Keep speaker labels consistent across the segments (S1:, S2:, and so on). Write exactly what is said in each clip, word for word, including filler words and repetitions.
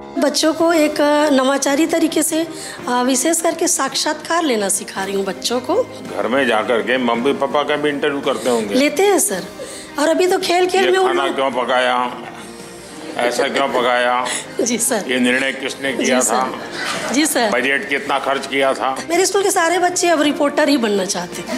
S1: बच्चों को एक नवाचारी तरीके से विशेष करके साक्षात्कार लेना सिखा रही हूँ बच्चों को।
S2: घर में जाकर के मम्मी पापा का भी इंटरव्यू करते होंगे?
S1: लेते हैं सर। और अभी तो खेल खेल में
S2: खाना क्यों पकाया, ऐसा क्यों पकाया?
S1: जी सर।
S2: ये निर्णय किसने किया
S1: जी
S2: था?
S1: जी सर।
S2: बजट कितना खर्च किया था?
S1: मेरे स्कूल के सारे बच्चे अब रिपोर्टर ही बनना चाहते हैं।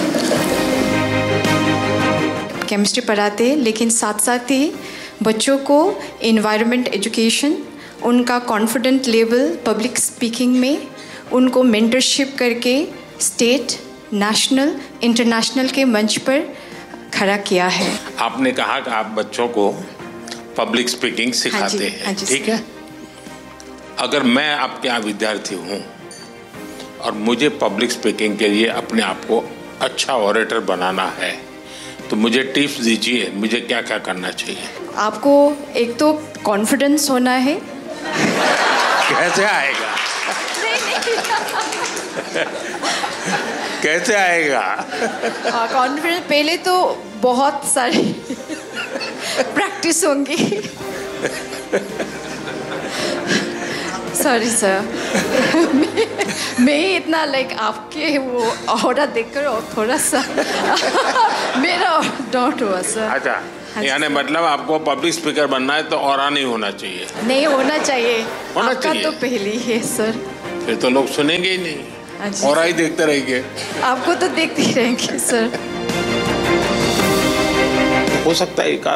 S3: केमिस्ट्री पढ़ाते, लेकिन साथ साथ ही बच्चों को एनवायरनमेंट एजुकेशन, उनका कॉन्फिडेंट लेवल पब्लिक स्पीकिंग में, उनको मेंटरशिप करके स्टेट, नेशनल, इंटरनेशनल के मंच पर खड़ा किया है।
S2: आपने कहा कि आप बच्चों को पब्लिक स्पीकिंग सिखाते हैं,
S3: हाँ जी,
S2: ठीक है। अगर मैं आपके यहाँ विद्यार्थी हूँ और मुझे पब्लिक स्पीकिंग के लिए अपने आप को अच्छा ऑरेटर बनाना है, तो मुझे टिप्स दीजिए, मुझे क्या क्या करना चाहिए?
S3: आपको एक तो कॉन्फिडेंस होना है।
S2: कैसे आएगा? कैसे आएगा?
S3: कॉन्फिडेंस पहले तो बहुत सारी प्रैक्टिस होंगी। सॉरी सर, मैं, मैं इतना लाइक आपके वो ऑरा देखकर और थोड़ा सा मेरा डाउट हुआ सर।
S2: अच्छा, यानी मतलब आपको पब्लिक स्पीकर बनना है तो ऑरा नहीं होना चाहिए?
S3: नहीं होना चाहिए।
S2: होना
S3: आपका
S2: चाहिए।
S3: तो पहले ही है सर।
S2: फिर तो लोग सुनेंगे ही नहीं, ऑरा ही देखते रहेंगे।
S3: आपको तो देखते ही रहेंगे सर।
S2: हो सकता है